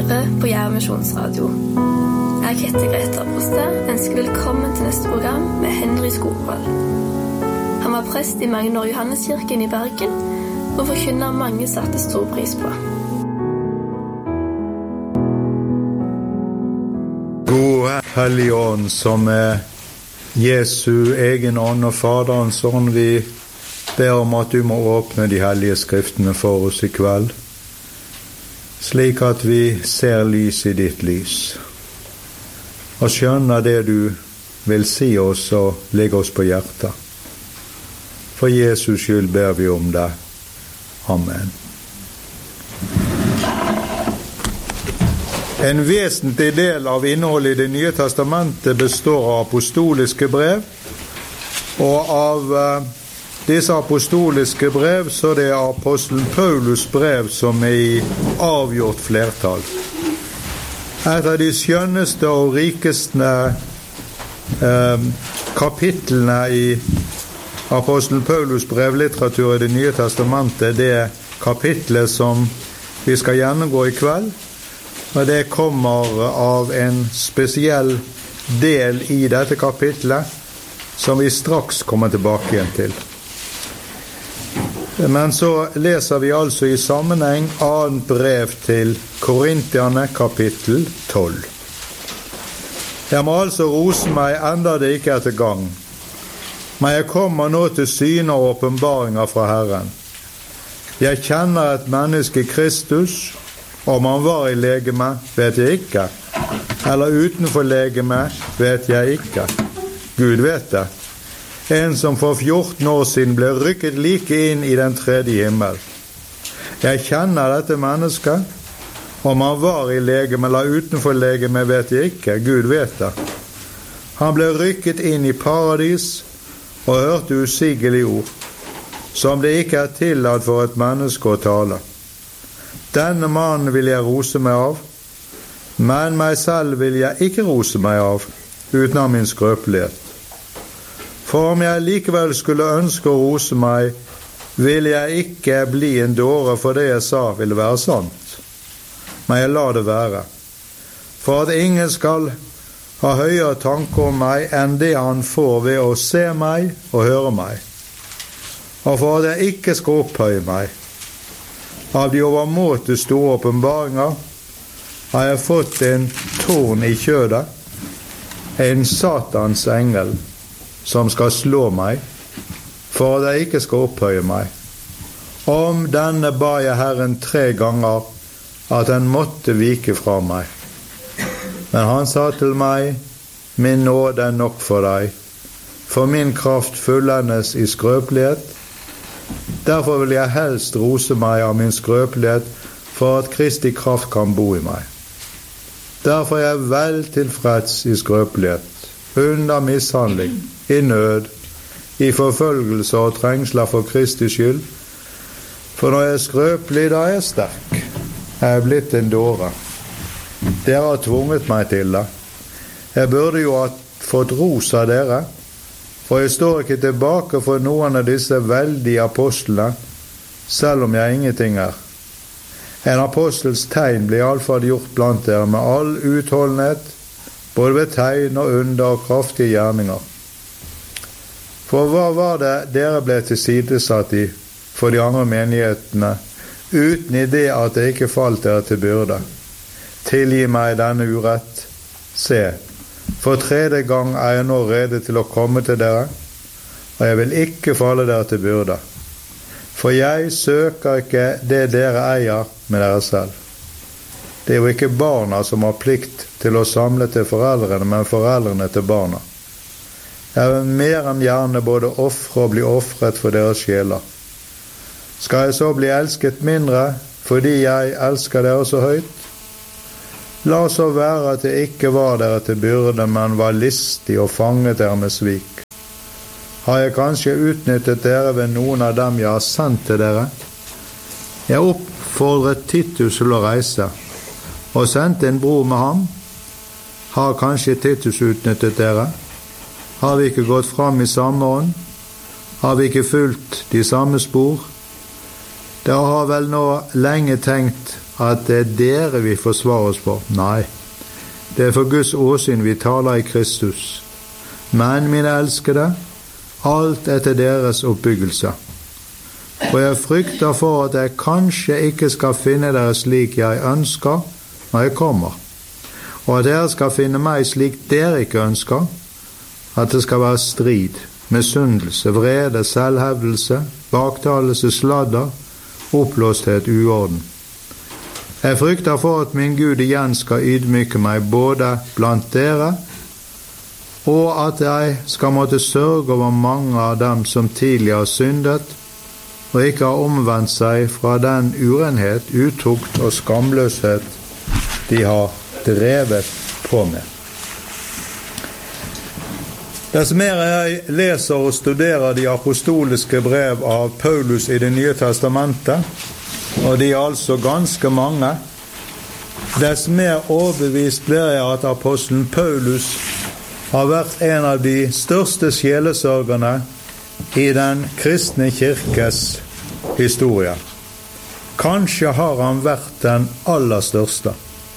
hører på Jerv Misjonsradio. Jeg heter Greta Broste, ønsker velkommen til neste program med Henry Skogvold. Han var prest i mange år i Johanneskirken i Bergen, og forkynner mange satte stor pris på. Gode Hellige Ånd, som Jesu egen ånd og Faderens ånd, vi ber om at du må åpne de hellige skriftene for oss i kveld, slik at vi ser lys i ditt lys, og skjønner det du vil si oss og legge oss på hjertet. For Jesus skyld ber vi om det. Amen. En vesentlig del av innholdet i Det nye testamentet består av apostoliske brev, og av disse apostoliske brev så det apostelen Paulus brev som i avgjort flertall. Et av de skjønneste og rikeste kapitlene i apostelen Paulus brevlitteratur i Det nye testamentet, det kapitlet som vi skal gjennomgå i kveld, og det kommer av en spesiell del i dette kapitlet som vi straks kommer tilbake igjen til. Men så leser vi altså i sammenheng annet brev til Korintierne kapittel 12. Jeg må altså rose meg enda det ikke er til gang, men jeg kommer nå til syne og åpenbaringer fra Herren. Jeg kjenner et menneske Kristus, om han var i legeme, vet jeg ikke, eller utenfor legeme, vet jeg ikke. Gud vet det. En som for 14 år siden ble rykket like inn i den tredje himmel. Jeg kjenner dette mennesket, om han var i legeme eller utenfor legeme, vet jeg ikke. Gud vet det. Han ble rykket inn i paradis og hørte usigelige ord, som det ikke er tillatt for et menneske å tale. Denne mannen vil jeg rose meg av, men meg selv vil jeg ikke rose meg av, uten av min skrøpelighet. For om jeg likevel skulle ønske å rose meg, vil jeg ikke bli en dåre, for det jeg sa ville være sant. Men jeg lar det være. For at ingen skal ha høyere tanke om meg enn det han får ved å se meg og høre meg. Og for at jeg ikke skal opphøye meg. Av de overmåte store åpenbaringer har jeg fått en torn i kjødet, en Satans engel, som skal slå meg, for at jeg ikke skal opphøye meg. Om denne ba jeg Herren 3 ganger, at han måtte vike fra meg. Men han sa til meg, min nåde er nok for deg, for min kraft fullendes i skrøpelighet. Derfor vil jeg helst rose meg av min skrøpelighet, for at Kristi kraft kan bo i meg. Derfor er jeg vel tilfreds i skrøpelighet, under mishandling, i nød, i forfølgelse og trengsler for Kristi skyld. For når jeg er skrøpelig, da er jeg sterk. Jeg er blitt en dåre. Dere har tvunget meg til det. Jeg burde jo ha fått ros av dere, for jeg står ikke tilbake for noen av disse veldige apostlene, selv om jeg ingenting er. En apostels tegn blir i alle fall gjort blant dere med all utholdenhet, både ved tegn og under og kraftige gjerninger. For hva var det dere ble tilsidesatt i for de andre menighetene, uten i det at det ikke falt dere til byrde? Tilgi meg denne urett. Se, for 3. gang er jeg nå rede til å komme til dere, og jeg vil ikke falle dere til byrde. For jeg søker ikke det dere eier med dere selv. Det er jo ikke barna som har plikt til å samle til foreldrene, men foreldrene til barna. Jeg vil mer enn gjerne både ofre og bli offret for deres sjeler. Skal jeg så bli elsket mindre, fordi jeg elsker dere så høyt? La så være at jeg ikke var dere til byrde, men var listig og fanget dere med svik. Har jeg kanskje utnyttet dere ved noen av dem jeg har sendt til dere? Jeg oppfordret Titus til å reise, og sendte en bror med ham. Har kanskje Titus utnyttet dere? Har vi ikke gått fram i samme ånd? Har vi ikke fulgt de samme spor? Dere har vel nå lenge tenkt at det dere vi forsvarer oss for. Nei, det for Guds åsyn vi taler i Kristus. Men, mine elskede, alt til deres oppbyggelse. Og jeg frykter for at jeg kanskje ikke skal finne dere slik jeg ønsker når jeg kommer, og at dere skal finne meg slik dere ikke ønsker, at det skal være strid, misunnelse, vrede, selvhevdelse, baktalelse, sladder, oppblåsthet, uorden. Jeg frykter for at min Gud igjen skal ydmyke meg både blant dere, og at jeg skal måtte sørge over mange av dem som tidligere har syndet, og ikke har omvendt seg fra den urenhet, utukt og skamløshet de har drevet på med. Dess mer jeg leser og studerer de apostoliske brev av Paulus i Det nye testamentet, og de er altså ganske mange, dess mer overbevist blir jeg at apostelen Paulus har vært en av de største sjelesørgerne i den kristne kirkes historie. Kanskje har han vært den aller største.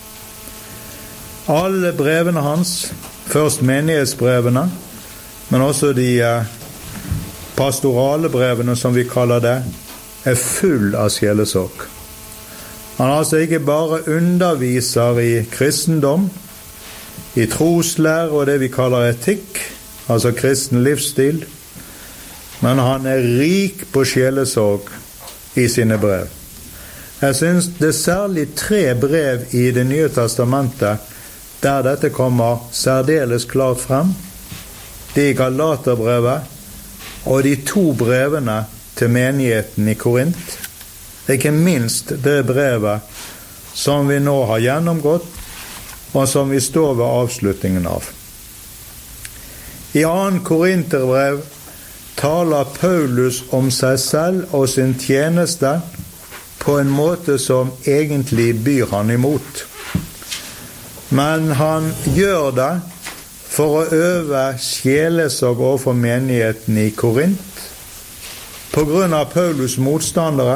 Alle brevene hans, først menighetsbrevene, men også de pastorale brevene, som vi kaller det, er full av sjelesorg. Han altså ikke bare underviser i kristendom, i troslære og det vi kaller etikk, altså kristen livsstil, men han er rik på sjelesorg i sine brev. Jeg synes det er særlig 3 brev i Det nye testamentet der dette kommer særdeles klart frem. Det er Galaterbrevet og de 2 brevene til menigheten i Korint. Ikke minst det brevet som vi nå har gjennomgått, og som vi står ved avslutningen av. I 2. Korinterbrev taler Paulus om seg selv og sin tjeneste på en måte som egentlig byr han imot. Men han gjør det for å øve sjelesorg overfor menigheten i Korint, på grunn av Paulus motstandere,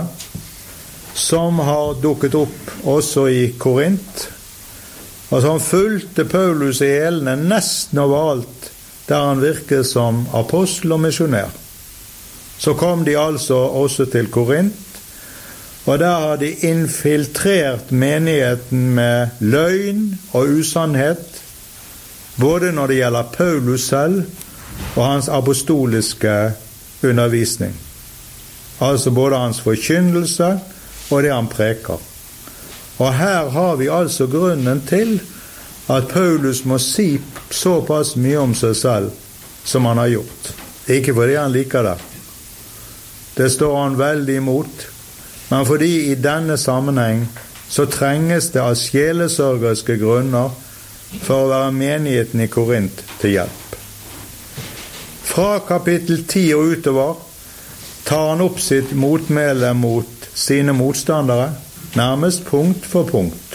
som har dukket opp også i Korint, og som fulgte Paulus i hælene nesten overalt der han virket som apostel og misjonær. Så kom de altså også til Korint, og der har de infiltrert menigheten med løgn og usannhet, både når det gjelder Paulus selv og hans apostoliske undervisning. Altså både hans forkynnelse og det han preker. Og her har vi altså grunnen til at Paulus må si såpass mye om seg selv som han har gjort. Ikke fordi han liker det. Det står han veldig imot, men fordi i denne sammenheng så trenges det av sjelesørgeriske grunner for å være menigheten i Korint til hjelp. Fra kapittel 10 og utover tar han opp sitt motmæle mot sine motstandere, nærmest punkt for punkt.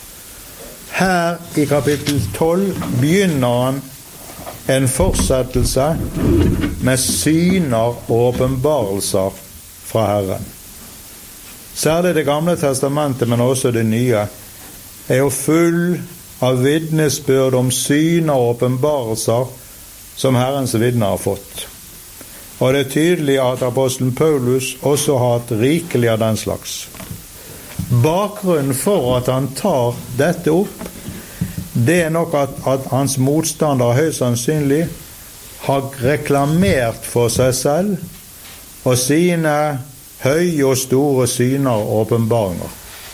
Her i kapittel 12 begynner han en fortsettelse med syner og åpenbarelser fra Herren. Særlig Det gamle testamentet, men også det nye, er jo full av vitnesbyrd om syner og åpenbarelser som Herrens vitner har fått. Og det er tydelig at apostelen Paulus også har hatt rikelig av den slags. Bakgrunnen for at han tar dette opp, det er nok at hans motstander høyst sannsynlig har reklamert for seg selv og sine høye og store syner og åpenbaringer.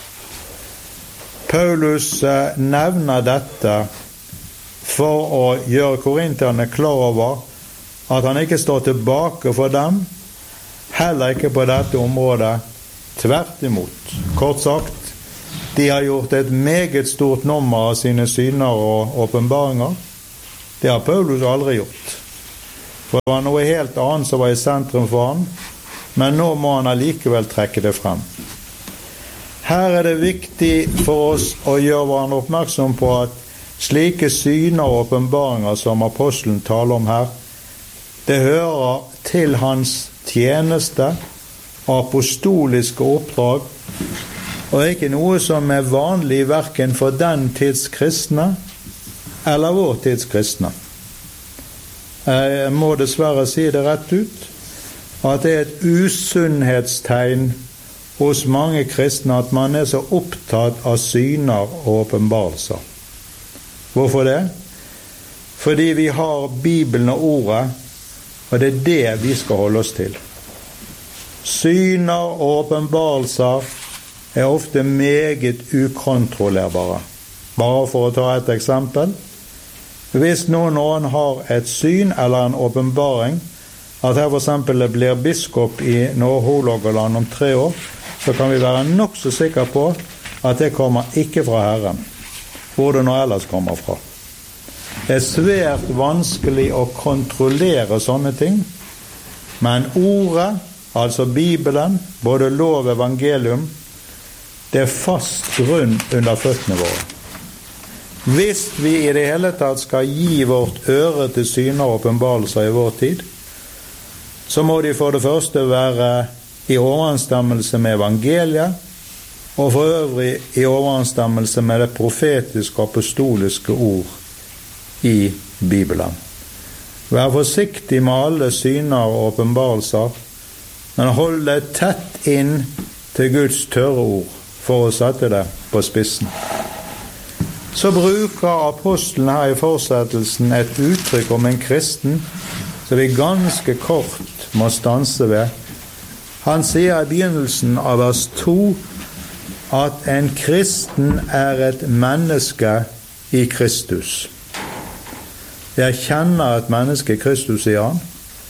Paulus nevner dette for å gjøre korinterne klar over at han ikke står tilbake for dem, heller ikke på dette området. Tvert imot. Kort sagt, de har gjort et meget stort nummer av sine syner og åpenbaringer. Det har Paulus aldri gjort. For det var noe helt annet som var i sentrum for han, men nå må han allikevel trekke det frem. Her er det viktig for oss å gjøre hverandre oppmerksom på at slike syner og åpenbaringer som apostelen taler om her, det hører til hans tjeneste, apostoliske oppdrag, og ikke noe som vanlig hverken for den tids kristne eller vår tids kristne. Jeg må dessverre si det rett ut, at det et usunnhetstegn hos mange kristne at man så opptatt av syner og åpenbarelser. Hvorfor det? Fordi vi har Bibelen og ordet, og det det vi skal holde oss til. Syner og åpenbarelser ofte meget ukontrollerbare. Bare for å ta et eksempel. Hvis noen har et syn eller en åpenbaring, at her for eksempel det blir biskop i Nord-Hålogaland om 3 år, så kan vi være nok så sikre på at det kommer ikke fra Herren, hvor det nå ellers kommer fra. Det svært vanskelig å kontrollere sånne ting, men ordet, altså Bibelen, både lov og evangelium, det fast grunn under føttene våre. Hvis vi i det hele tatt skal gi vårt øre til syner og åpenbarelser i vår tid, så må de for det første være i overensstemmelse med evangeliet, og for øvrig i overensstemmelse med det profetiske og apostoliske ord i Bibelen. Vær forsiktig med alle syner og åpenbarelser, men hold deg tett inn til Guds tørre ord for å sette det på spissen. Så bruker apostelen her i fortsettelsen et uttrykk om en kristen som vi ganske kort må stanse ved. Han sier i begynnelsen av vers 2 at en kristen et menneske i Kristus. Jeg kjenner et menneske i Kristus, sier han.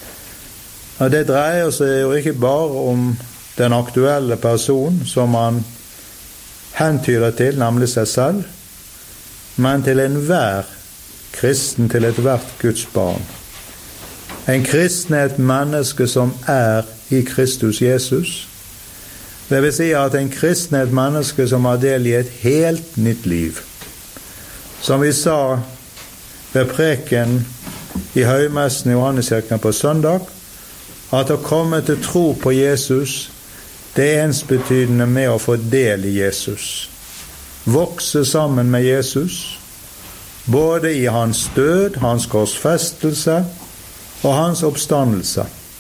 Og det dreier seg jo ikke bare om den aktuelle person som han hentyder til, nemlig seg selv, men til enhver kristen, til ethvert Guds barn. En kristen et menneske som i Kristus Jesus. Det vil si at en kristen et menneske som har del i et helt nytt liv. Som vi sa ved preken i høymessen i Johanneskirken på søndag, at å komme til tro på Jesus, det ensbetydende med å få del i Jesus. Vokse sammen med Jesus, både i hans død, hans korsfestelse og hans oppstandelse.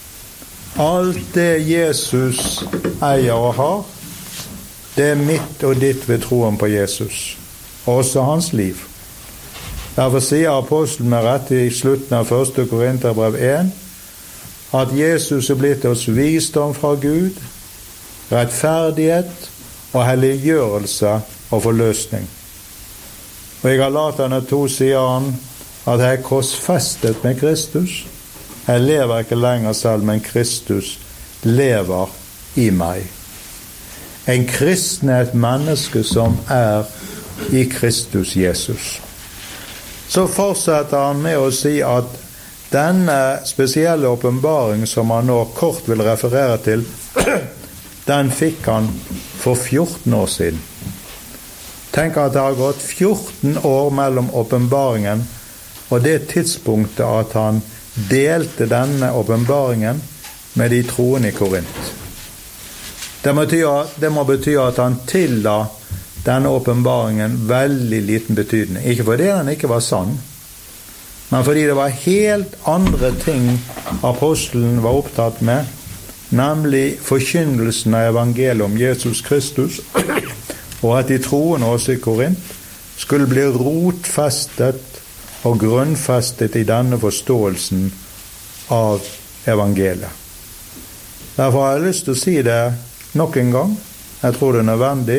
Alt det Jesus eier og har, det mitt og ditt ved troen på Jesus, også hans liv. Derfor sier apostelen med rett i slutten av 1. Korinterbrev 1, at Jesus blitt oss visdom fra Gud, rettferdighet og helliggjørelse og forløsning. Og i Galaterne 2 sier han at jeg korsfestet med Kristus. Jeg lever ikke lenger selv, men Kristus lever i meg. En kristen et menneske som i Kristus Jesus. Så fortsetter han med å si at denne spesielle åpenbaring som han nå kort vil referere til, den fikk han for 14 år siden. Tenk at det har gått 14 år mellom åpenbaringen og det tidspunktet at han delte denne åpenbaringen med de troende i Korint. Det må bety at han tilla denne åpenbaringen veldig liten betydning. Ikke fordi den ikke var sann, men fordi det var helt andre ting apostelen var opptatt med, nemlig forkynnelsen av evangeliet om Jesus Kristus, og at de troende også i Korint skulle bli rotfestet og grunnfestet i denne forståelsen av evangeliet. Derfor har jeg lyst til å si det nok en gang. Jeg tror det er nødvendig.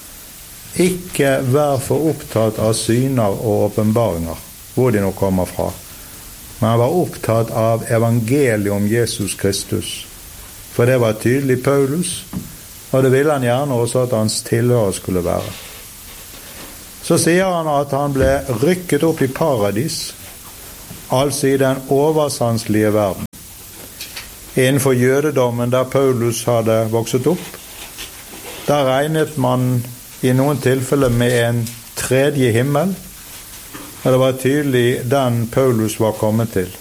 Ikke vær for opptatt av syner og åpenbaringer, hvor de nå kommer fra, men vær opptatt av evangeliet om Jesus Kristus. For det var tydelig Paulus, og det ville han gjerne også at hans tilhører skulle være. Så sier han at han ble rykket opp i paradis, altså i den oversanselige verden. Innenfor jødedommen der Paulus hadde vokset opp, der regnet man i noen tilfeller med en tredje himmel, og det var tydelig den Paulus var kommet til.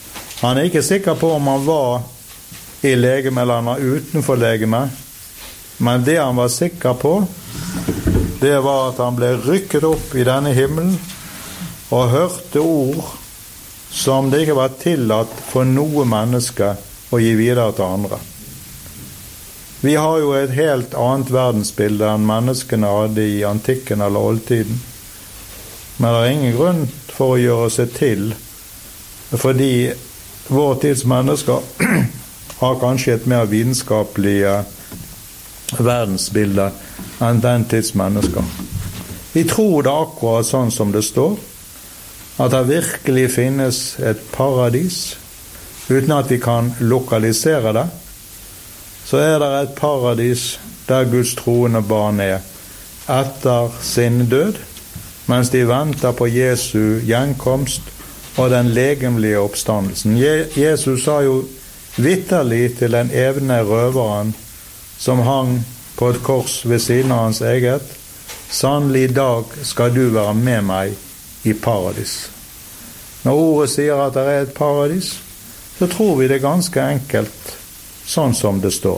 Han ikke sikker på om han var i legeme eller han var utenfor legeme, Men det han var sikker på, det var at han ble rykket opp i denne himmelen og hørte ord som det ikke var tillatt for noe menneske å gi videre til andre. Vi har jo et helt annet verdensbilde enn menneskene hadde i antikken eller oldtiden. Men det er ingen grunn for å gjøre seg til, fordi vår tids mennesker har kanskje et mer vitenskapelig verdensbilde enn den tids mennesker. Vi tror det akkurat sånn som det står, at det virkelig finnes et paradis, uten at vi kan lokalisere det. Så er det et paradis der Guds troende barn er etter sin død, mens de venter på Jesu gjenkomst og den legemlige oppstandelsen. Jesus sa jo vitterlig til den evne røveren som hang på et kors ved siden av hans eget: sannelig i dag skal du være med meg i paradis. Når ordet sier at det er et paradis, så tror vi det ganske enkelt sånn som det står.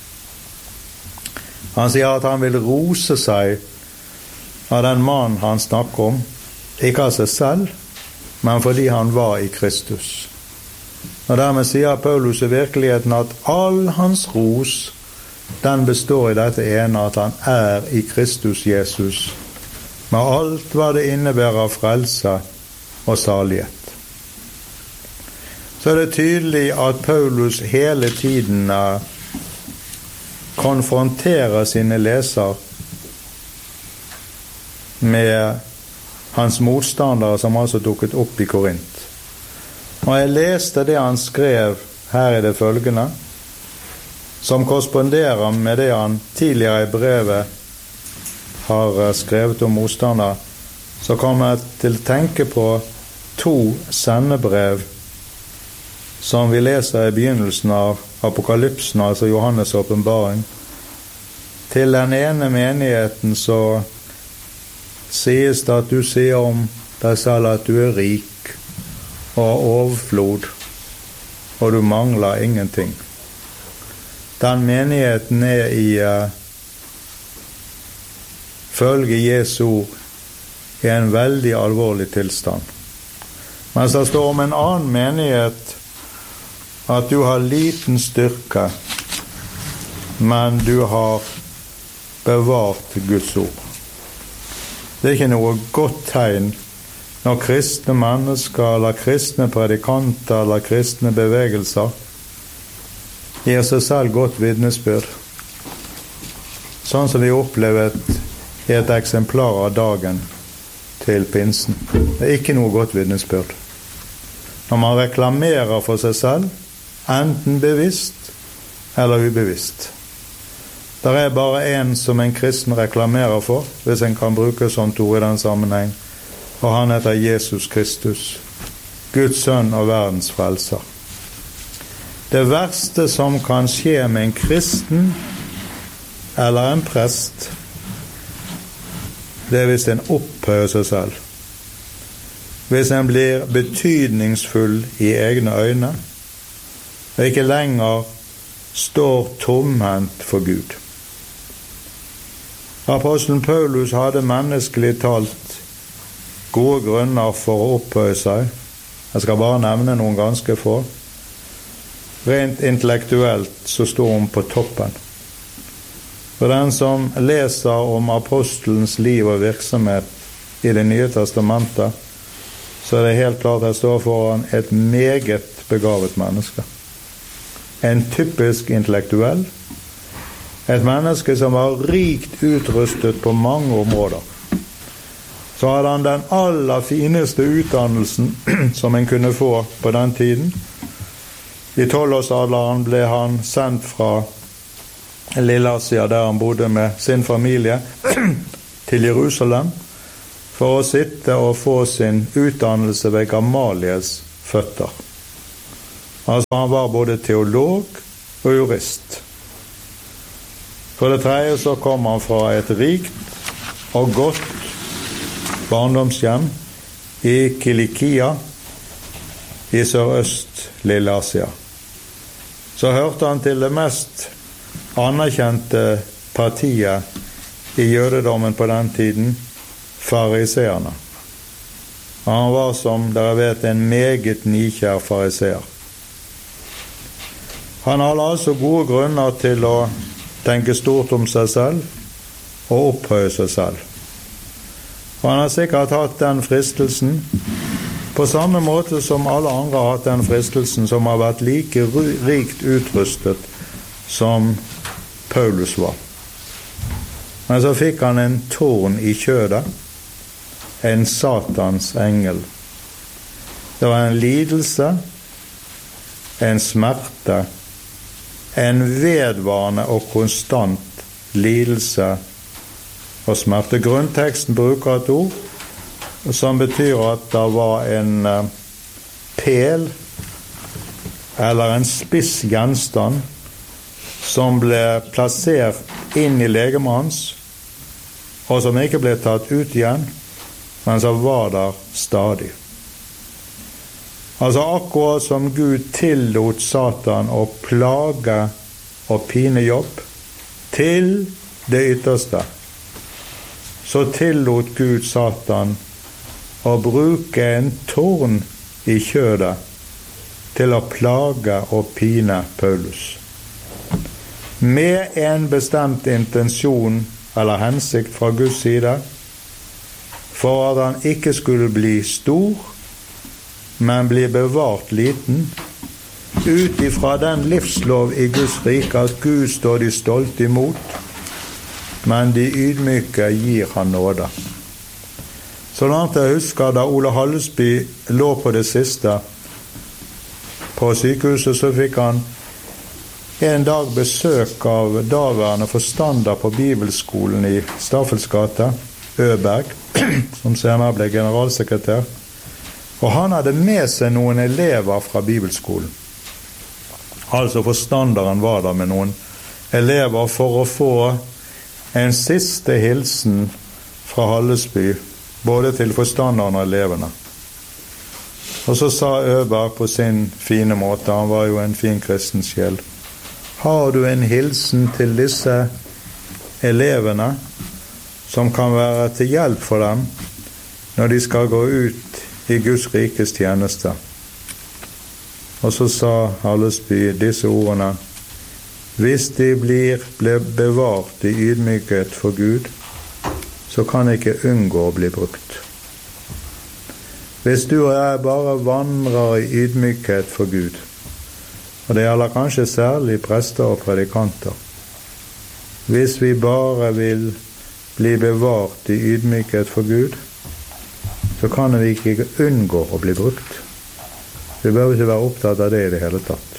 Han sier at han vil rose seg av den mannen han snakker om, ikke av seg selv, men fordi han var i Kristus. Og dermed sier Paulus i virkeligheten at all hans ros, den består i dette ene, at han er i Kristus Jesus, med alt hva det innebærer av frelse og salighet. Så er det tydelig at Paulus hele tiden konfronterer sine leser med hans motstandere som altså dukket opp i Korint. Og jeg leste det han skrev her i det følgende, som korresponderer med det han tidligere i brevet har skrevet om motstandere. Så kom jeg til å tenke på 2 sendebrev som vi leser i begynnelsen av Apokalypsen, altså Johannes' åpenbaring. Til den ene menigheten så sies det at du sier om deg selv at du er rik og har overflod, og du mangler ingenting. Den menigheten er i følge Jesu ord i en veldig alvorlig tilstand. Mens det står om en annen menighet at du har liten styrke, men du har bevart Guds ord. Det er ikke noe godt tegn når kristne mennesker, eller kristne predikanter, eller kristne bevegelser gir seg selv godt vitnesbyrd. Sånn som vi opplevet i et eksemplar av dagen til pinsen. Det er ikke noe godt vitnesbyrd. Når man reklamerer for seg selv, enten bevisst eller ubevisst. Der er bare en som en kristen reklamerer for, hvis en kan bruke sånt ord i den sammenheng, og han heter Jesus Kristus, Guds sønn og verdens frelser. Det verste som kan skje med en kristen eller en prest, det er hvis en opphøyer seg selv. Hvis en blir betydningsfull i egne øyne, og ikke lenger står tomhendt for Gud. Apostelen Paulus hadde menneskelig talt gode grunner for å opphøye seg. Jeg skal bare nevne noen ganske få. Rent intellektuelt så står hun på toppen. For den som leser om apostelens liv og virksomhet i Det nye testamentet, så er det helt klart at jeg står foran et meget begavet menneske. En typisk intellektuell, et menneske som var rikt utrustet på mange områder. Så hadde han den aller fineste utdannelsen som en kunne få på den tiden. I 12-årsalderen ble han sendt fra Lilleasia, der han bodde med sin familie, til Jerusalem, for å sitte og få sin utdannelse ved Gamaliels føtter. Altså han var både teolog og jurist. For det tredje så kom han fra et rikt og godt barndomshjem i Kilikia i sørøst Lilleasia. Så hørte han til det mest anerkjente partiet i jødedommen på den tiden, fariseerne. Han var, som dere vet, en meget nikjær fariseer. Han hadde altså gode grunner til å tenke stort om seg selv og opphøye seg selv. Og han har sikkert hatt den fristelsen, på samme måte som alle andre har hatt den fristelsen, som har vært like rikt utrustet som Paulus var. Men så fikk han en torn i kjødet, en Satans engel. Det var en lidelse, en smerte, en vedvarende og konstant lidelse og smerte. Grunnteksten bruker et ord som betyr at det var en pel eller en spiss gjenstand som ble plassert inn i legemet hans, og som ikke ble tatt ut igjen, men som var der stadig. Altså akkurat som Gud tillot Satan å plage og pine Jobb til det ytterste, så tillot Gud Satan å bruke en torn i kjødet til å plage og pine Paulus. Med en bestemt intensjon eller hensikt fra Guds side, for at han ikke skulle bli stor, men bli bevart liten, ut ifra den livslov i Guds rike at Gud står de stolte imot, men de ydmyke gir han nåde. Så langt jeg husker, da Ole Hallesby lå på det siste på sykehuset, så fikk han en dag besøk av daværende forstander på bibelskolen i Staffelsgata, Øberg, som senere ble generalsekretær. Og han hadde med seg noen elever fra bibelskolen. Altså forstanderen var der med noen elever for å få en siste hilsen fra Hallesby, både til forstanderen og elevene. Og så sa Øberg på sin fine måte, han var jo en fin kristen sjel: har du en hilsen til disse elevene som kan være til hjelp for dem når de skal gå ut i Guds rikes tjeneste? Og så sa Hallesby disse ordene: hvis de blir bevart i ydmykhet for Gud, så kan de ikke unngå å bli brukt. Hvis du og jeg bare vandrer i ydmykhet for Gud, og det gjelder kanskje særlig prester og predikanter, hvis vi bare vil bli bevart i ydmykhet for Gud, så kan vi ikke unngå å bli brukt. Vi behøver ikke være opptatt av det i det hele tatt.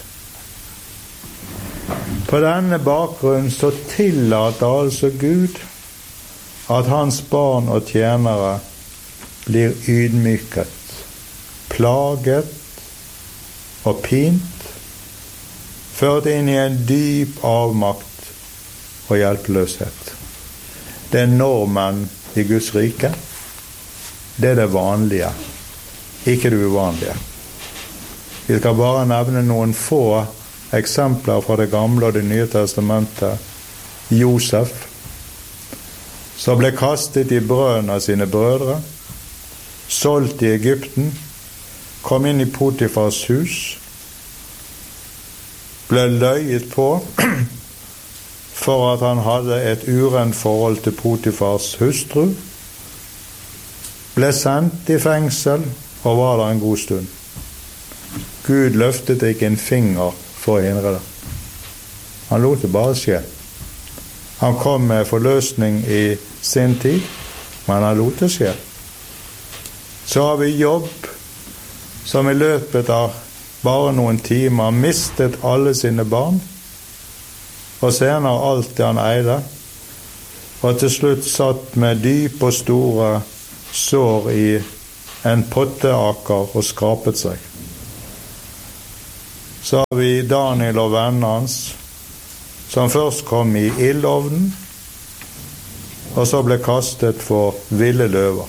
På denne bakgrunn så tillater altså Gud at hans barn og tjenere blir ydmyket, plaget og pint, ført inn i en dyp avmakt og hjelpeløshet. Det er normen i Guds rike. Det er det vanlige, ikke det uvanlige. Vi skal bare nevne noen få eksempler fra det gamle og det nye testamentet. Josef, som ble kastet i brønnen av sine brødre, solgt i Egypten, kom inn i Potifars hus, ble løyet på for at han hadde et urent forhold til Potifars hustru, ble sendt i fengsel og var der en god stund. Gud løftet ikke en finger for å hindre det. Han lot det bare skje. Han kom med forløsning i sin tid, men han lot det skje. Så har vi Jobb, som i løpet av bare noen timer mistet alle sine barn, og senere alt det han eide, og til slutt satt med dype og store sår i en potteaker og skrapet seg. Så har vi Daniel og vennene hans, som først kom i ildovnen, og så ble kastet for ville løver.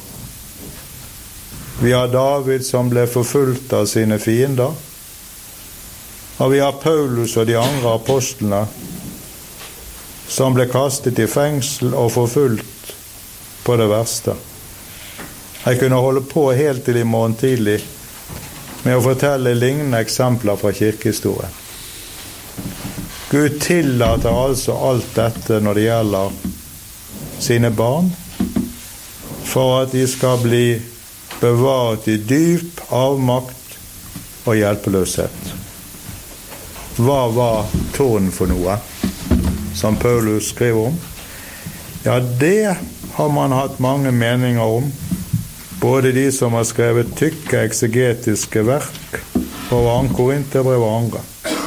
Vi har David som ble forfulgt av sine fiender, og vi har Paulus og de andre apostlene som ble kastet i fengsel og forfulgt på det verste. Jeg kunne holde på helt til i morgen tidlig med å fortelle lignende eksempler fra kirkehistorien. Gud tillater altså alt dette når det gjelder sine barn, for at de skal bli bevaret i dyp avmakt og hjelpeløshet. Hva var tårn for noe, som Paulus skriver om? Ja, det har man hatt mange meninger om, både de som har skrevet tykke eksegetiske verk over 2. Korinterbrev og andre.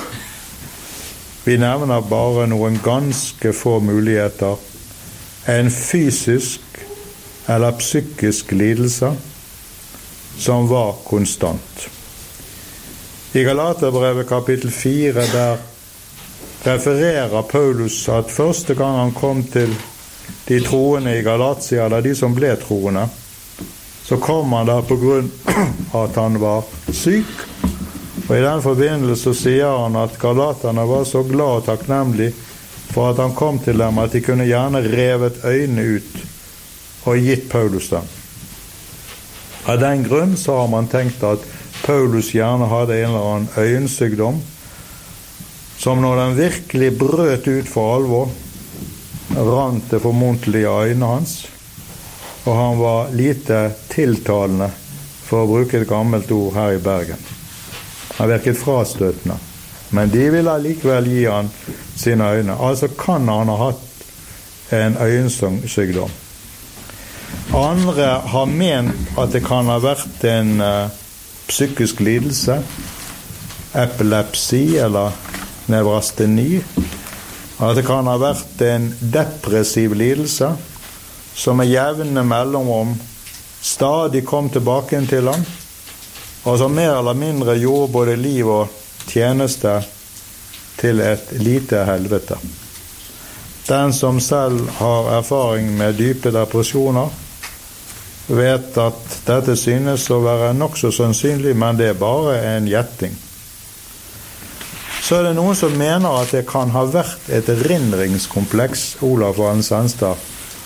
Vi nevner bare noen ganske få muligheter. En fysisk eller psykisk lidelse som var konstant. I Galaterbrevet kapittel 4 der refererer Paulus at første gang han kom til de troende i Galatia, eller de som ble troende, så kom han der på grunn av at han var syk. Og i den forbindelse sier han at galaterne var så glad og takknemlig for at han kom til dem, at de kunne gjerne revet øynene ut og gitt Paulus dem. Av den grunn så har man tenkt at Paulus gjerne hadde en eller annen øyensykdom, som når den virkelig brøt ut for alvor, rant det formodentlig av øynene hans, og han var lite tiltalende, for å bruke et gammelt ord her i Bergen. Han virket frastøtende, men de ville likevel gi han sine øyne. Altså kan han ha hatt en øyensykdom. Andre har ment at det kan ha vært en psykisk lidelse, epilepsi eller nevrasteni, at det kan ha vært en depressiv lidelse som med jevne mellomrom stadig kom tilbake til ham, og som mer eller mindre gjorde både liv og tjeneste til et lite helvete. Den som selv har erfaring med dype depresjoner, vet at dette synes å være nok så sannsynlig, men det er bare en gjetting. Så er det noen som mener at det kan ha vært et erindringskompleks, Olaf Valen Senstad,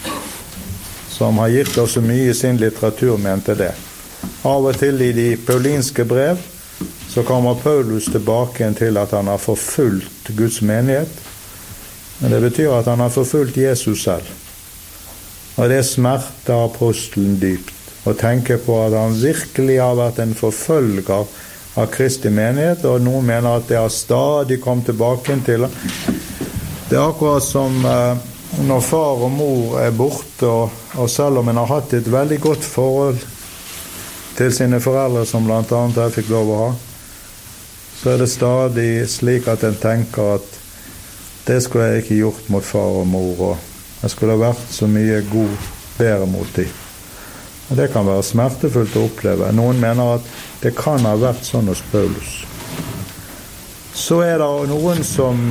som har gitt oss så mye i sin litteratur, mente det. Av og til i de paulinske brev så kommer Paulus tilbake til at han har forfulgt Guds menighet, men det betyr at han har forfulgt Jesus selv. Og det smerter apostelen dypt å tenke på at han virkelig har vært en forfølger av Kristi menighet, og noen mener at det har stadig kommet tilbake til. Det er akkurat som når far og mor er borte, og selv om en har hatt et veldig godt forhold til sine foreldre, som blant annet jeg fikk lov å ha, så er det stadig slik at en tenker at det skulle jeg ikke gjort mot far og mor, og jeg skulle ha vært så mye bedre mot dem. Og det kan være smertefullt å oppleve. Noen mener at det kan ha vært sånn hos Paulus. Så er det noen som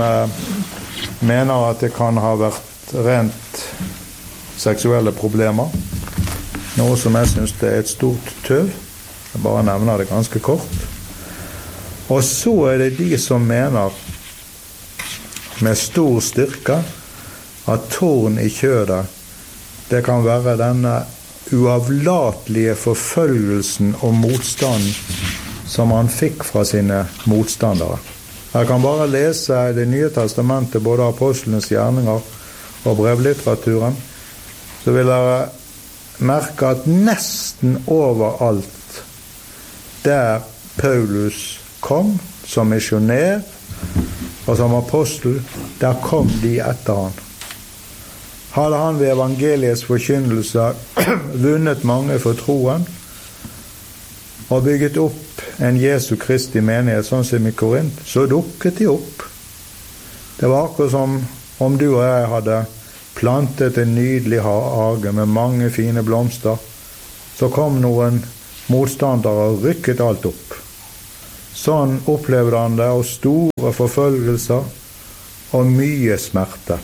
mener at det kan ha vært rent seksuelle problemer, noe som jeg synes det er et stort tøv. Jeg bare nevner det ganske kort. Og så er det de som mener med stor styrke at tårn i kjødet, det kan være denne uavlatelige forfølgelsen og motstand som han fikk fra sine motstandere. Jeg kan bare lese Det nye testamentet, både apostlenes gjerninger og brevlitteraturen, så vil dere merke at nesten overalt der Paulus kom som misjonær og som apostel, der kom de etter han. Hadde han ved evangeliets forkynnelse vunnet mange for troen og bygget opp en Jesu Kristi menighet, sånn som i Korint, så dukket de opp. Det var akkurat som om du og jeg hadde plantet en nydelig hage med mange fine blomster, så kom noen motstandere og rykket alt opp. Sånn opplevde han det, og store forfølgelser og mye smerte.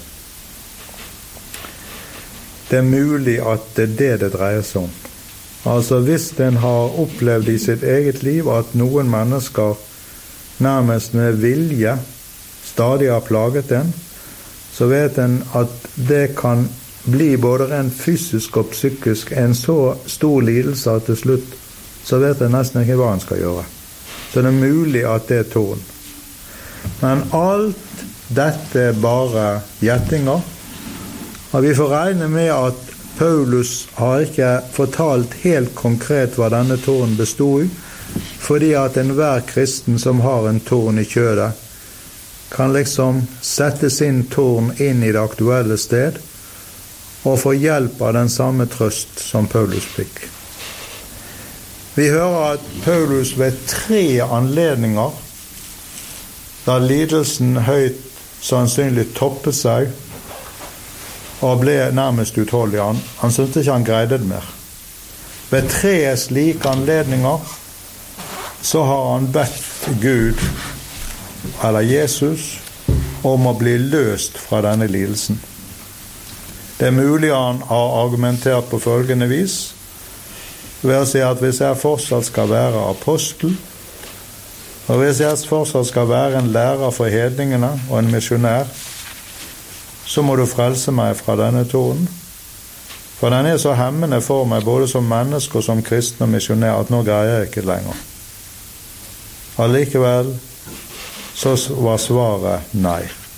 Det er mulig at det er det dreier seg om. Altså hvis en har opplevd i sitt eget liv at noen mennesker nærmest med vilje stadig har plaget en, så vet en at det kan bli både rent fysisk og psykisk en så stor lidelse at til slutt så vet en nesten ikke hva en skal gjøre. Så det er mulig at det er tåren. Men alt dette er bare gjettinger, og vi får regne med at Paulus har ikke fortalt helt konkret hva denne tåren bestod i, fordi at enhver kristen som har en tårn i kjødet, kan liksom sette sin tårn inn i det aktuelle sted, og få hjelp av den samme trøst som Paulus fikk. Vi hører at Paulus ved 3 anledninger, da lidelsen høyt sannsynlig toppet seg, og ble nærmest utholdig. Han syntes ikke han greide det mer. Ved 3 slike anledninger, så har han bedt Gud, eller Jesus, om å bli løst fra denne lidelsen. Det er mulig han har argumentert på følgende vis, ved å si at hvis jeg fortsatt skal være apostel, og hvis jeg fortsatt skal være en lærer for hedningene og en misjonær, så må du frelse meg fra denne tåren. For den er så hemmende for meg, både som menneske og som kristen og misjonær, at nå greier jeg ikke lenger. Allikevel så var svaret nei.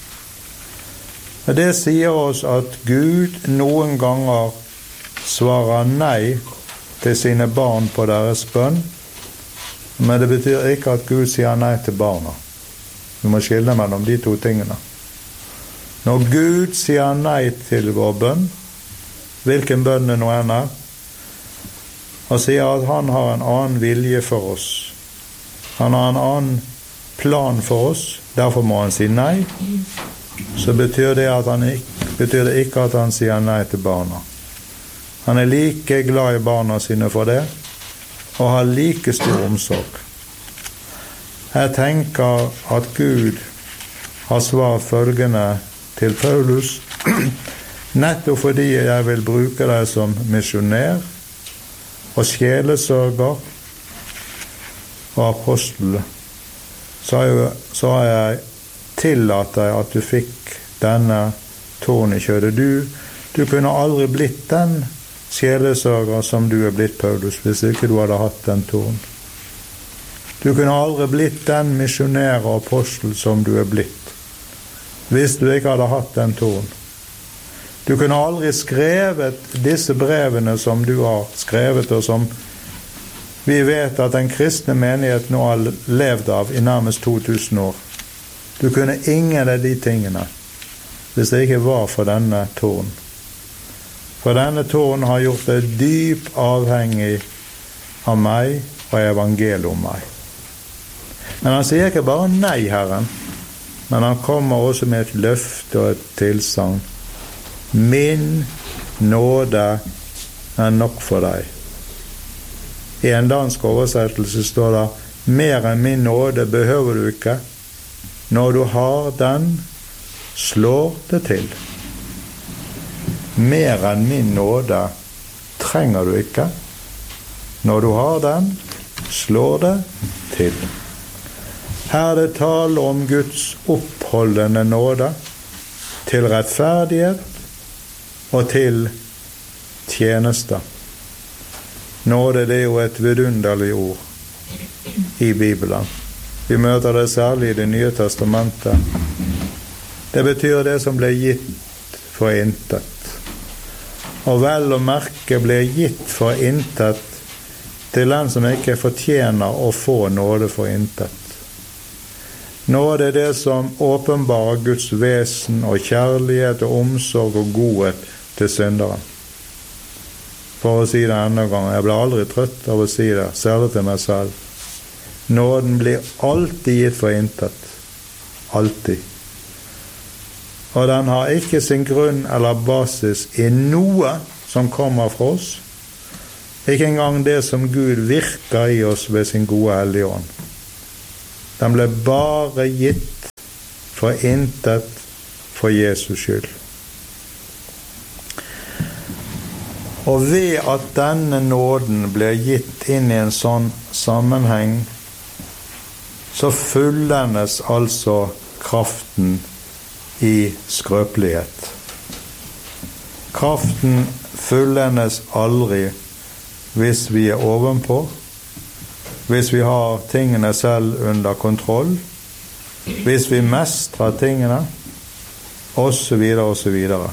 Det sier oss at Gud noen ganger svarer nei til sine barn på deres bønn, men det betyr ikke at Gud sier nei til barna. Vi må skille mellom de 2 tingene. Når Gud sier nei til vår bønn, hvilken bønn det nå enn er, og sier at han har en annen vilje for oss, han har en annen plan for oss, derfor må han si nei, så betyr det ikke at han sier nei til barna. Han er like glad i barna sine for det, og har like stor omsorg. Jeg tenker at Gud har svart følgende til Paulus, nettopp fordi jeg vil bruke deg som misjonær og sjelesørger og apostel, så har jeg tillatt deg at du fikk denne tårn i kjødet. Du kunne aldri blitt den sjelesørger som du er blitt, Paulus, hvis ikke du hadde hatt den tårn. Du kunne aldri blitt den misjonær og apostel som du er blitt, hvis du ikke hadde hatt den tårn. Du kunne aldri skrevet disse brevene som du har skrevet, og som vi vet at den kristne menighet nå har levd av i nærmest 2000 år. Du kunne ingen av de tingene hvis det ikke var for denne tårn. For denne tårn har gjort deg dypt avhengig av meg og evangeliet om meg. Men han sier ikke bare nei, Herren, men han kommer også med et løfte og et tilsagn. Min nåde er nok for deg. I en dansk oversettelse står det, mer enn min nåde behøver du ikke. Når du har den, slår det til. Mer enn min nåde trenger du ikke. Når du har den, slår det til. Her er det tale om Guds oppholdende nåde til rettferdighet og til tjeneste. Nåde, det er jo et vidunderlig ord i Bibelen. Vi møter det særlig i Det nye testamentet. Det betyr det som ble gitt for intet. Og vel å merke ble gitt for intet til den som ikke fortjener å få nåde for intet. Nåde er det som åpenbarer Guds vesen og kjærlighet og omsorg og godhet til synderen. For å si det enda en gang, jeg blir aldri trøtt av å si det, særlig til meg selv. Nåden blir alltid gitt for intet. Alltid. Og den har ikke sin grunn eller basis i noe som kommer fra oss. Ikke engang det som Gud virker i oss ved sin gode hellige ånd. Den ble bare gitt for intet for Jesus skyld. Og ved at denne nåden ble gitt inn i en sånn sammenheng, så fullendes altså kraften i skrøpelighet. Kraften fullendes aldri hvis vi ovenpå, hvis vi har tingene selv under kontroll, hvis vi mestrer tingene, og så videre, og så videre.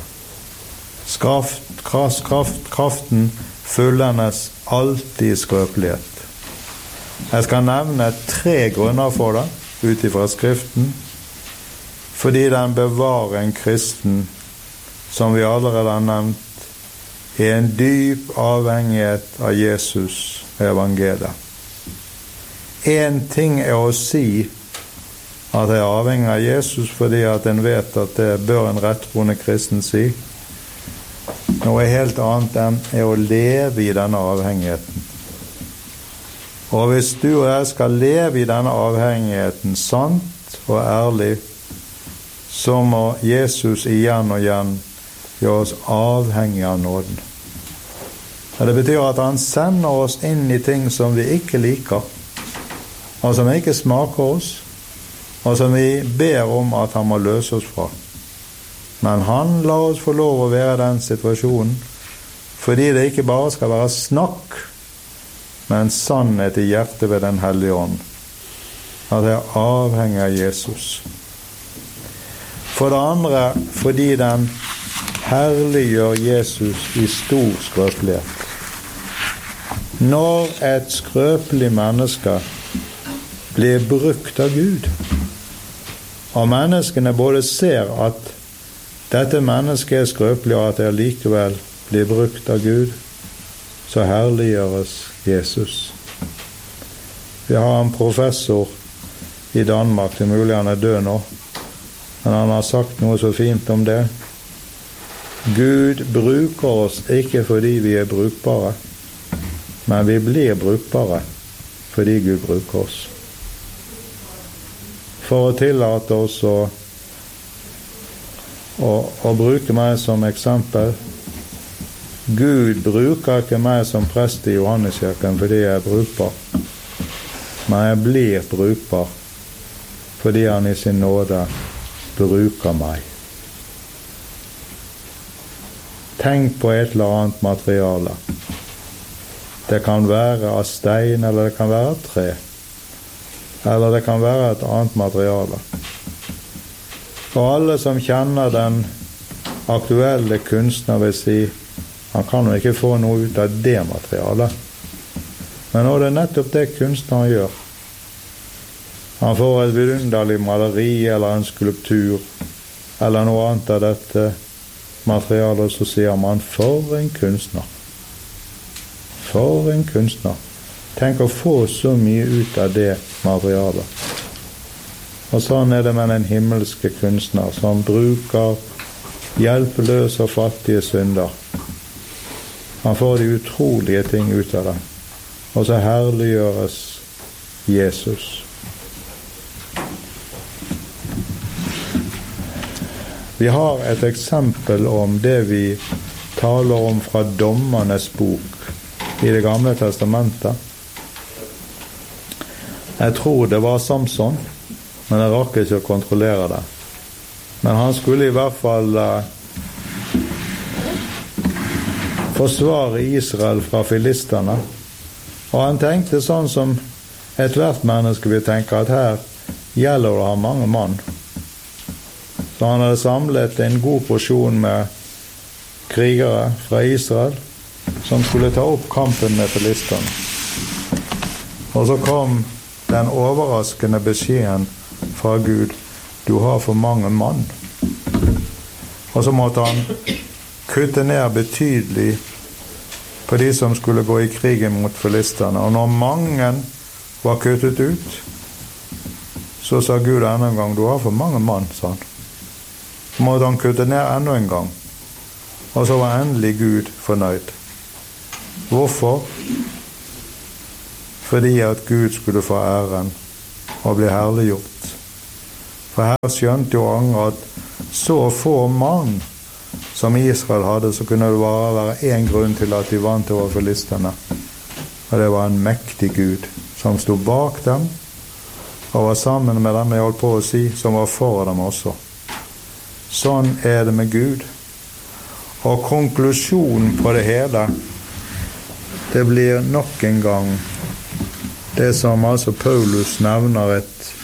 Kraften fullendes alltid i skrøpelighet. Jeg skal nevne 3 grunner for det, ut ifra Skriften, fordi den bevarer en kristen, som vi allerede har nevnt, i en dyp avhengighet av Jesus og evangeliet. En ting å si at jeg er avhengig av Jesus, fordi at en vet at det bør en retttroende kristen si. Noe helt annet enn å leve i denne avhengigheten. Og hvis du og jeg skal leve i denne avhengigheten sant og ærlig, så må Jesus igjen og igjen gjøre oss avhengig av nåden. Og det betyr at han sender oss inn i ting som vi ikke liker, og som ikke smaker oss, og som vi ber om at han må løse oss fra. Men han lar oss få lov å være i den situasjonen, fordi det ikke bare skal være snakk, men sannhet i hjertet ved den hellige ånd. At jeg er avhengig av Jesus. For det andre, fordi den herliggjør Jesus i stor skrøpelighet. Når et skrøpelig menneske blir brukt av Gud, og menneskene både ser at dette mennesket er skrøpelig, og at det likevel blir brukt av Gud, så herliggjøres Jesus. Vi har en professor i Danmark, det er mulig han er død nå, men han har sagt noe så fint om det. Gud bruker oss ikke fordi vi er brukbare, men vi blir brukbare fordi Gud bruker oss. For å tillate oss å bruke meg som eksempel. Gud bruker ikke meg som prest i Johanneskirken fordi jeg er brukbar, men jeg blir brukbar fordi han i sin nåde bruker meg. Tenk på et eller annet materiale. Det kan være av stein, eller det kan være av tre, eller det kan være et annet materiale. Og alle som kjenner den aktuelle kunstner vil si, han kan jo ikke få noe ut av det materialet. Men nå er det nettopp det kunstneren gjør. Han får et vidunderlig maleri, eller en skulptur, eller noe annet av dette materialet, så sier man, for en kunstner. For en kunstner. Tenk å få så mye ut av det materialet. Og sånn er det med den himmelske kunstner, som bruker hjelpeløse og fattige synder. Han får de utrolige ting ut av det. Og så herliggjøres Jesus. Vi har et eksempel om det vi taler om fra Dommernes bok i Det gamle testamentet. Jeg tror det var Samson, men jeg rakk ikke å kontrollere det. Men han skulle i hvert fall forsvare Israel fra filisterne. Og han tenkte sånn som et hvert menneske vil tenke, at her gjelder det å ha mange mann. Så han hadde samlet en god porsjon med krigere fra Israel som skulle ta opp kampen med filisterne. Og så kom den overraskende beskjeden fra Gud: du har for mange mann. Og så måtte han kutte ned betydelig på de som skulle gå i krigen mot filisterne. Og når mange var kuttet ut, så sa Gud enda en gang: du har for mange mann, sa han. Så måtte han kutte ned enda en gang. Og så var endelig Gud fornøyd. Hvorfor? Fordi at Gud skulle få æren og bli herliggjort. For her skjønte jo Anger at så få mann som Israel hadde, så kunne det bare være en grunn til at de vant over filisterne. Og det var en mektig Gud som stod bak dem og var sammen med dem, jeg holdt på å si, som var for dem også. sånn er det med Gud. Og konklusjonen på det hele, det blir nok en gang det som altså Paulus nevner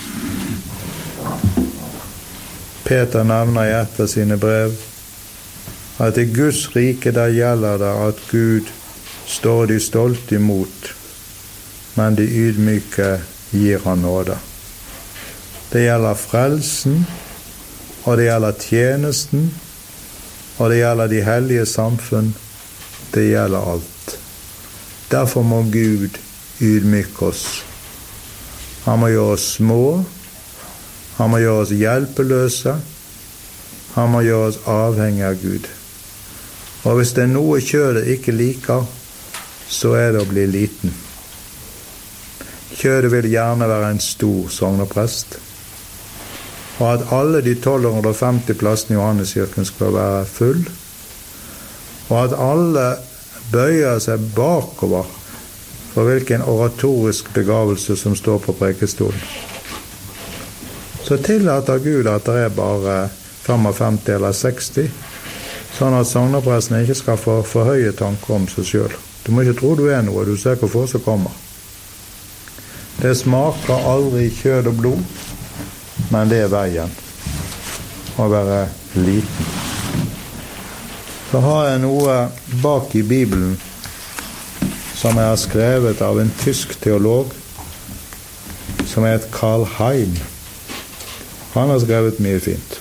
Peter nevner i et av sine brev, at i Guds rike der gjelder det at Gud står de stolt imot, men de ydmyke gir han nåde. Det gjelder frelsen, og det gjelder tjenesten, og det gjelder de hellige samfunn. Det gjelder alt. Derfor må Gud ydmyke oss. Han må gjøre oss små, han må gjøre oss hjelpeløse, han må gjøre oss avhengig av Gud. Og hvis det er noe kjødet ikke liker, så er det å bli liten. Kjødet vil gjerne være en stor sogneprest, og at alle de 1250 plassene i Johanneskirken skal være full, og at alle bøyer seg bakover for hvilken oratorisk begavelse som står på prekestolen. Så tillater Gud at det er bare 55 eller 60, sånn at sognepresten ikke skal få for høye tanker om seg selv. Du må ikke tro du er noe, du ser hvor få som kommer. Det smaker aldri kjød og blod, men det er veien å være liten. Så har jeg noe bak i Bibelen som jeg har skrevet av en tysk teolog som heter Karl Heim. Han har skrevet mye fint.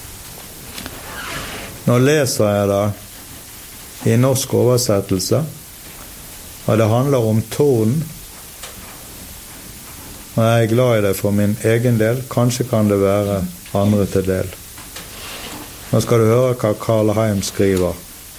Nå leser jeg det i norsk oversettelse, og det handler om tårnen. Og jeg er glad i det for min egen del. Kanskje kan det være andre til del. Nå skal du høre hva Karl Heim skriver.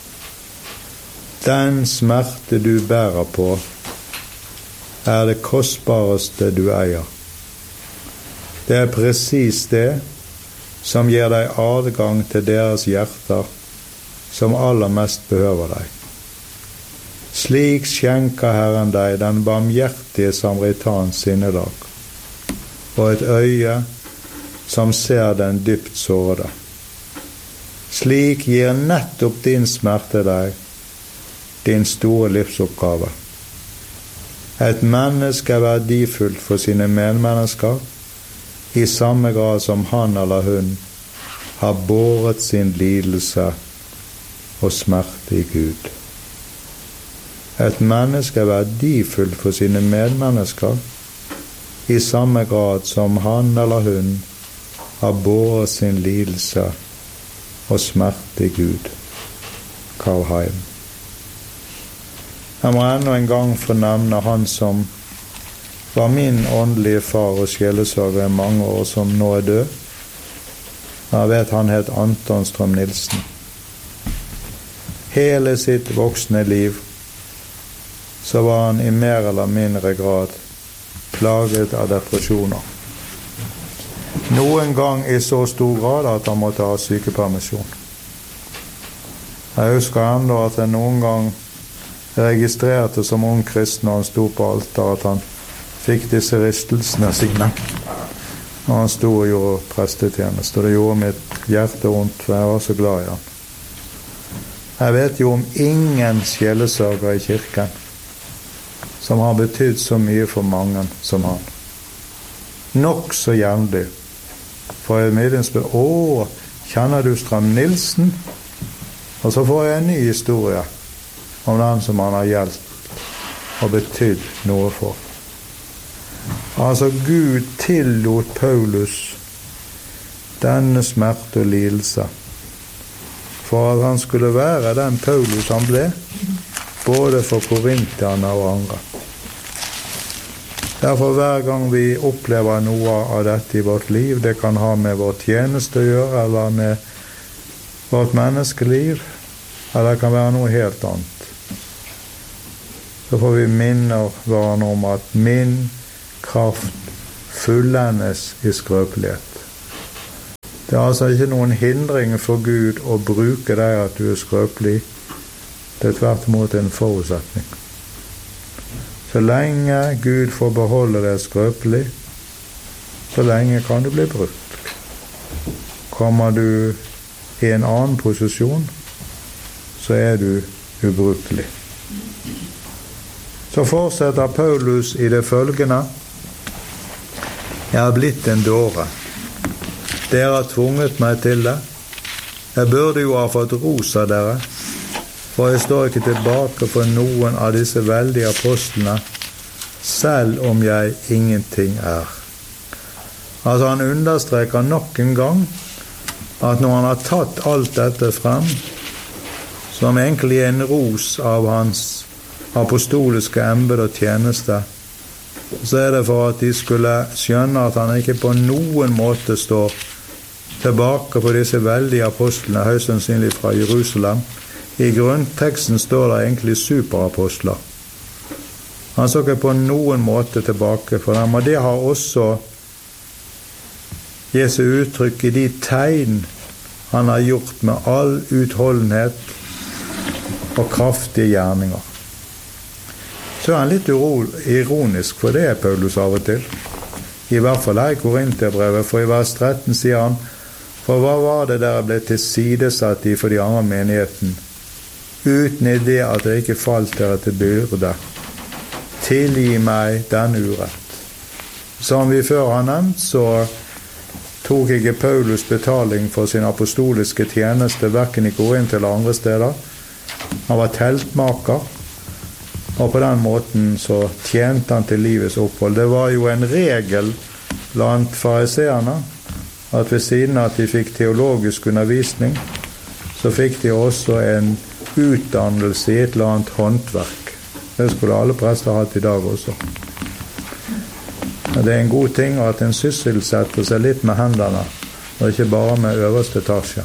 Den smerte du bærer på er det kostbareste du eier. Det er precis det som gir deg adgang til deres hjerter som aller mest behøver deg. Slik skjenker Herren deg den barmhjertige samaritans sinnelag, og et øye som ser den dypt sårede. Slik gir nettopp din smerte deg din store livsoppgave. Et menneske er verdifullt for sine medmennesker i samme grad som han eller hun har båret sin lidelse og smerte i Gud. Et menneske er verdifullt for sine medmennesker i samme grad som han eller hun har båret sin lidelse og smerte i Gud. Karl Heim. Jeg må enda en gang fornevne han som var min åndelige far og sjelesørger i mange år, som nå er død. Jeg vet han het Anton Strøm-Nielsen. Hele sitt voksne liv så var han i mer eller mindre grad plaget av depresjoner. Noen gang i så stor grad at han måtte ha sykepermisjon. Jeg husker enda at jeg noen gang registrerte som ung kristen når han sto på alter, at han fikk disse ristelsene sine når han sto og gjorde prestetjeneste. Og det gjorde mitt hjerte vondt, for jeg var så glad i han. Jeg vet jo om ingen sjelesørger i kirken som har betydd så mye for mange som han. Nok så jevnlig. For jeg midten spør, kjenner du Strøm-Nielsen? Og så får jeg en ny historie om den som han har hjulpet og betydd noe for. Altså Gud tillot Paulus denne smerte og lidelse for at han skulle være den Paulus han ble, både for korintierne og andre. Derfor hver gang vi opplever noe av dette i vårt liv, det kan ha med vår tjeneste å gjøre, eller med vårt menneskeliv, eller det kan være noe helt annet. Så får vi minne hverandre om at min kraft fullendes i skrøpelighet. Det er altså ikke noen hindring for Gud å bruke deg at du er skrøpelig. Det er tvert imot en forutsetning. Så lenge Gud får beholde deg skrøpelig, så lenge kan du bli brukt. Kommer du i en annen posisjon, så er du ubrukelig. Så fortsetter Paulus i det følgende: Jeg har blitt en dåre. Dere har tvunget meg til det. Jeg burde jo ha fått ros av dere, for jeg står ikke tilbake for noen av disse veldige apostlene, selv om jeg ingenting er. Altså han understreker nok en gang at når han har tatt alt dette frem, som egentlig er en ros av hans apostoliske embete og tjeneste, så er det for at de skulle skjønne at han ikke på noen måte står tilbake på disse veldige apostlene, høyst sannsynlig fra Jerusalem. I grunnteksten står det egentlig superapostler. Han så ikke på noen måte tilbake for dem, og det har også Jesu uttrykk i de tegn han har gjort med all utholdenhet og kraftige gjerninger. Så er han litt ironisk for det, Paulus, av og til. I hvert fall her i Korinterbrevet, for i vers 13 sier han: For hva var det dere ble tilsidesatt i for de andre menigheten, uten i det at dere ikke falt dere til byrde? Tilgi meg den urett. Som vi før har nevnt, så tok ikke Paulus betaling for sin apostoliske tjeneste, hverken i Korint eller andre steder. Han var teltmaker, og på den måten så tjente han til livets opphold. Det var jo en regel blant fariseerne at ved siden av at de fikk teologisk undervisning, så fikk de også en utdannelse i et eller annet håndverk. Det skulle alle prester hatt i dag også. Det er en god ting at en sysselsetter seg litt med hendene, og ikke bare med øverste etasje.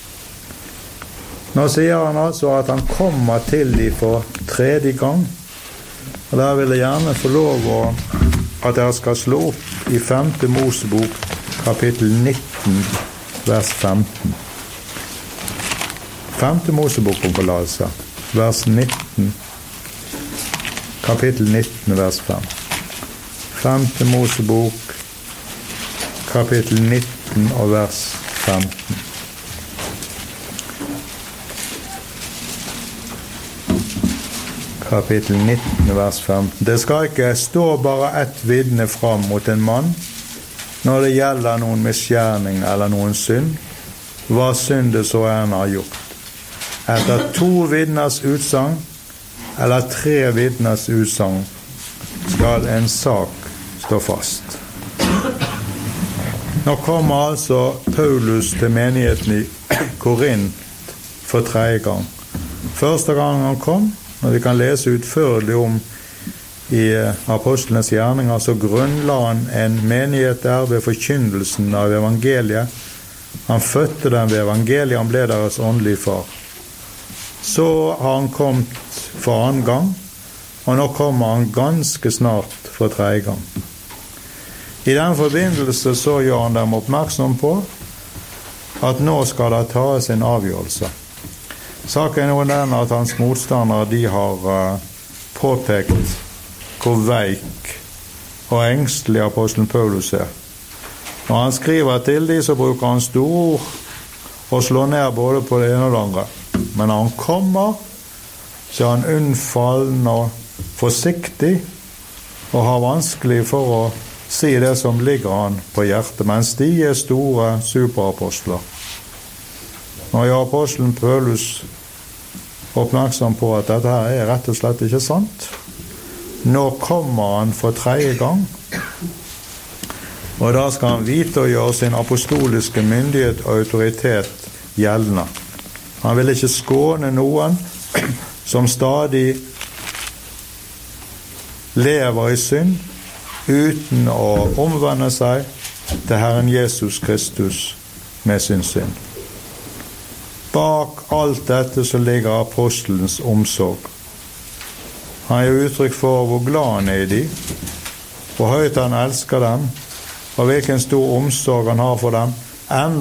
Nå sier han altså at han kommer til de for 3. gang, og der vil jeg gjerne få lov at dere skal slå opp i 5. Mosebok, kapittel 19, vers 15. 5. Mosebok om forlatelse, vers 19, kapittel 19, vers 5. 5. Mosebok, kapittel 19 og vers 15. Kapittel 19, vers 15. Det skal ikke stå bare ett vitne fram mot en mann når det gjelder noen misgjerning eller noen synd, hva synd det så han har gjort. Etter 2 vitners utsagn eller 3 vitners utsagn skal en sak stå fast. Nå kommer altså Paulus til menigheten i Korint for 3. gang. Første gang han kom, når vi kan lese utførlig om i apostlenes gjerninger, så grunnla han en menighet der ved forkynnelsen av evangeliet. Han fødte dem ved evangeliet, han ble deres åndelige far. Så har han kommet for 2. gang, og nå kommer han ganske snart for 3. gang. I den forbindelse så gjør han dem oppmerksom på at nå skal det tas en avgjørelse. Saken er noe den at hans motstandere, de har påpekt hvor veik og engstelig apostelen Paulus er. Når han skriver til de, så bruker han store ord og slår ned både på det ene og det andre. Men når han kommer, så er han unnfallen og forsiktig og har vanskelig for å si det som ligger han på hjertet, mens de er store superapostler. Nå er apostelen Paulus oppmerksom på at dette her er rett og slett ikke sant. Nå kommer han for 3. gang, og da skal han vite å gjøre sin apostoliske myndighet og autoritet gjeldende. Han vil ikke skåne noen som stadig lever i synd uten å omvende seg til Herren Jesus Kristus med sin synd. Bak alt dette så ligger apostelens omsorg. Han gir uttrykk for hvor glad han er i de, hvor høyt han elsker dem, og hvilken stor omsorg han har for dem,